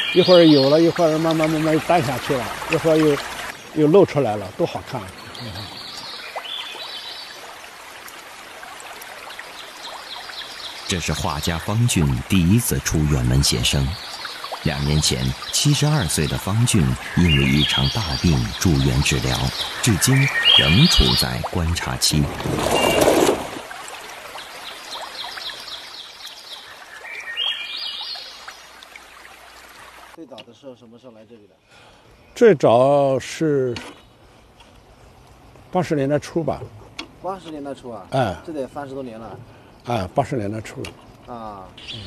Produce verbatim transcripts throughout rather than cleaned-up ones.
一会儿有了，一会儿慢慢慢慢淡下去了，一会儿又又露出来了，多好看！你看。 这是画家方俊第一次出远门写生。两年前，七十二岁的方俊因为一场大病住院治疗，至今仍处在观察期。 最早的时候什么时候来这里的？ 最早是八十年代初吧。 八十年代初啊？ 哎， 这得三十多年了。 哎，八十年代初。 啊。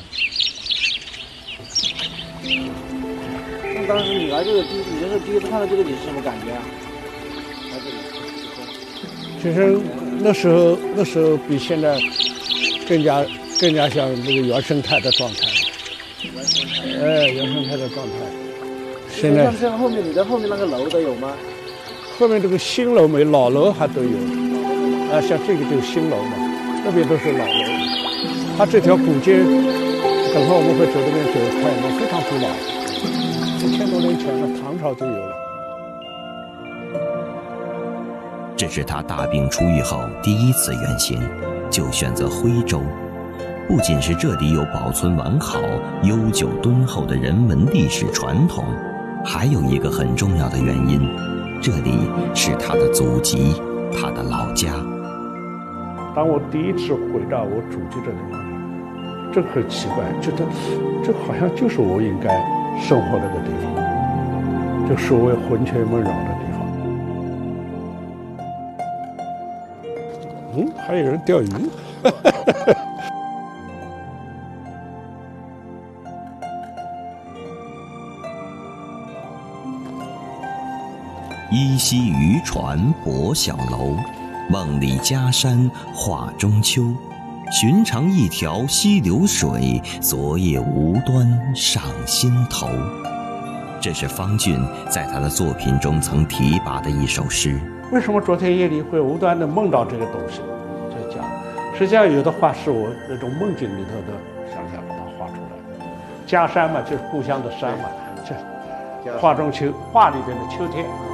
嗯。那当时你来这个第，你就是第一次看到这个，你是什么感觉啊？来这里。 其实那时候那时候比现在更加更加像那个原生态的状态。 原生态。 哎，原生态的状态。现在像后面你的后面那个楼都有吗？ 后面这个新楼没，老楼还都有。啊，像这个就是新楼嘛，那边都是老楼。它这条古街，等会我们会走这边走看，那非常古老，一千多年前的唐朝就有了。 这是他大病初愈后第一次远行，就选择徽州。不仅是这里有保存完好、悠久敦厚的人文历史传统，还有一个很重要的原因，这里是他的祖籍，他的老家。 当我第一次回到我祖籍这地方，真很奇怪，觉得这好像就是我应该生活那个地方，就所谓魂牵梦绕的地方。嗯，还有人钓鱼。 依稀渔船泊小楼，梦里家山画中秋。寻常一条溪流水，昨夜无端上心头。这是方俊在他的作品中曾提拔的一首诗。 为什么昨天夜里会无端的梦到这个东西？在讲，实际上有的画是我那种梦境里头的想象把它画出来。家山嘛，就是故乡的山嘛，这画中秋，画里边的秋天。